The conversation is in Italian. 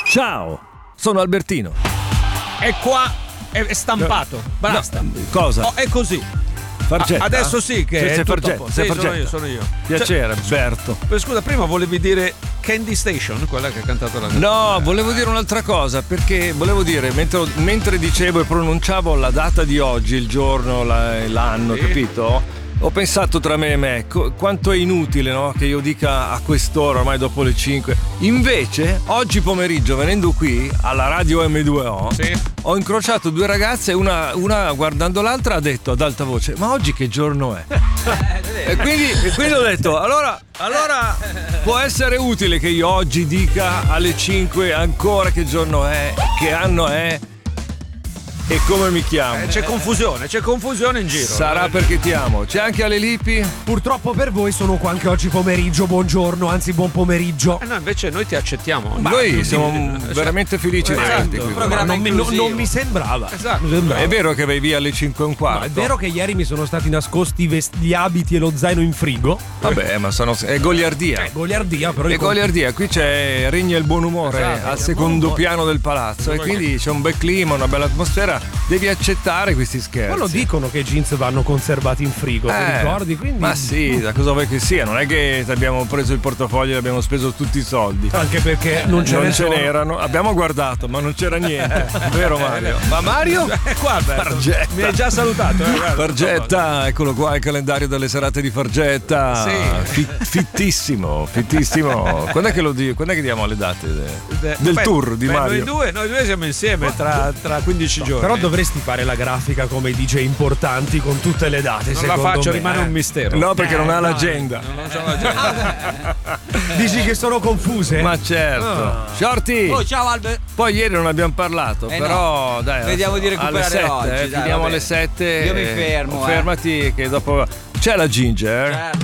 Ciao, sono Albertino. È qua, è stampato. Basta. No, cosa? Oh, è così. Fargetta? Adesso sì che Sei è tutto Fargetta, a posto. sei Sì, Fargetta. sono io. Piacere, Alberto. Scusa, prima volevi dire Candy Station, quella che ha cantato la No, volevo dire un'altra cosa, perché volevo dire, mentre dicevo e pronunciavo la data di oggi, il giorno, l'anno, Sì. capito? Ho pensato tra me e me quanto è inutile, no? Che io dica a quest'ora, ormai dopo le 5. Invece, oggi pomeriggio, venendo qui alla radio M2O, Sì. ho incrociato due ragazze e una guardando l'altra ha detto ad alta voce: ma oggi che giorno è? E quindi ho detto, allora può essere utile che io oggi dica alle 5 ancora che giorno è, che anno è e come mi chiamo. C'è confusione in giro. Sarà perché ti amo. C'è anche Ale Lippi? Purtroppo per voi sono qua anche oggi pomeriggio, buongiorno, anzi buon pomeriggio. No, invece noi ti accettiamo. Noi siamo veramente felici di averti qui. Non mi sembrava. Esatto. Mi sembrava. È vero che vai via alle 5 e un quarto? No, è vero che ieri mi sono stati nascosti gli abiti e lo zaino in frigo. Vabbè, ma è goliardia. Goliardia, però. E goliardia, qui regna il buon umore Esatto, al secondo piano del palazzo e quindi c'è un bel clima, una bella atmosfera. Devi accettare questi scherzi. Ma lo dicono che i jeans vanno conservati in frigo, ti ricordi? Quindi... Ma sì, da cosa vuoi che sia? Non è che ti abbiamo preso il portafoglio e abbiamo speso tutti i soldi. Anche perché non ce n'erano. Abbiamo guardato, ma non c'era niente. Vero Mario? Ma Mario? È qua, Alberto. Fargetta. Mi hai già salutato. Fargetta, eccolo qua, il calendario delle serate di Fargetta. Sì. Fittissimo. Quando è che diamo le date del tour di Mario? Noi due siamo insieme tra 15 giorni. Però dovresti fare la grafica come i DJ importanti con tutte le date. Non la faccio, rimane un mistero. No, perché non ha l'agenda. Non c'ho l'agenda. Dici che sono confuse? Ma certo. Shorty. Oh, ciao Albert. Poi ieri non abbiamo parlato, però no. dai. Vediamo di alle recuperare 7, oggi. Dai, finiamo vabbè. alle 7. Io mi fermo. Fermati che dopo c'è la Ginger. Certo.